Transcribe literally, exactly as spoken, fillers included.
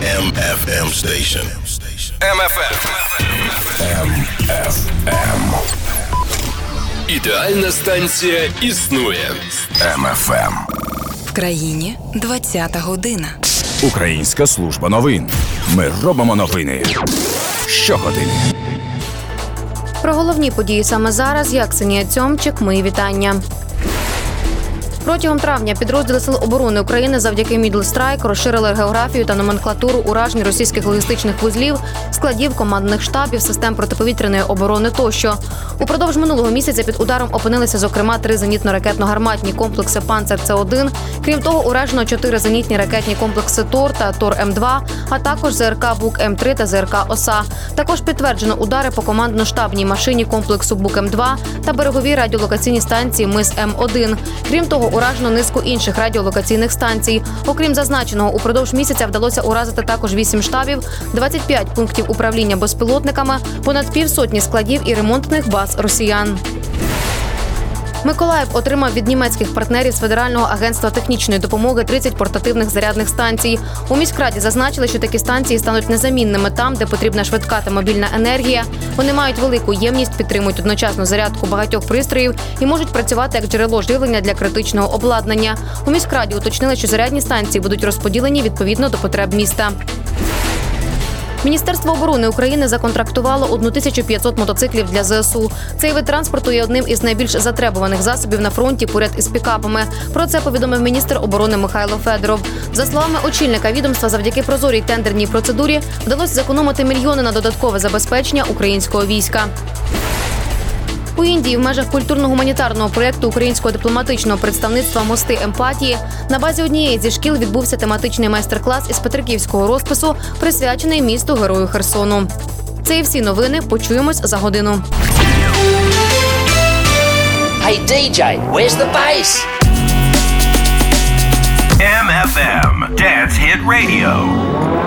М Ф М Station. М Ф М. М Ф М. Ідеальна станція існує. М Ф М. В країні двадцята година. Українська служба новин. Ми робимо новини щогодини. Про головні події саме зараз, я Ксенія Цьомчик, мої вітання. Протягом травня підрозділи Сил оборони України завдяки Middle Strike розширили географію та номенклатуру уражень російських логістичних вузлів, складів, командних штабів, систем протиповітряної оборони тощо. Упродовж минулого місяця під ударом опинилися, зокрема, три зенітно-ракетно-гарматні комплекси «Панцер С один». Крім того, уражено чотири зенітні ракетні комплекси «Тор» та «Тор М два», а також З Р К «Бук М три» та З Р К «Оса». Також підтверджено удари по командно-штабній машині комплексу «Бук М два» та береговій радіолокаційній станції «Мис М один». Крім того, уражено низку інших радіолокаційних станцій. Окрім зазначеного, упродовж місяця вдалося уразити також вісім штабів, двадцять п'ять пунктів управління безпілотниками, понад півсотні складів і ремонтних баз росіян. Миколаїв отримав від німецьких партнерів з Федерального агентства технічної допомоги тридцять портативних зарядних станцій. У міськраді зазначили, що такі станції стануть незамінними там, де потрібна швидка та мобільна енергія. Вони мають велику ємність, підтримують одночасну зарядку багатьох пристроїв і можуть працювати як джерело живлення для критичного обладнання. У міськраді уточнили, що зарядні станції будуть розподілені відповідно до потреб міста. Міністерство оборони України законтрактувало тисячу п'ятсот мотоциклів для З С У. Цей вид транспорту є одним із найбільш затребуваних засобів на фронті поряд із пікапами. Про це повідомив міністр оборони Михайло Федоров. За словами очільника відомства, завдяки прозорій тендерній процедурі вдалося зекономити мільйони на додаткове забезпечення українського війська. У Індії в межах культурно-гуманітарного проєкту Українського дипломатичного представництва «Мости емпатії» на базі однієї зі шкіл відбувся тематичний майстер-клас із петриківського розпису, присвячений місту Герою Херсону. Це і всі новини. Почуємось за годину. Hey D J, where's the bass? М Ф М Dance Hit Radio.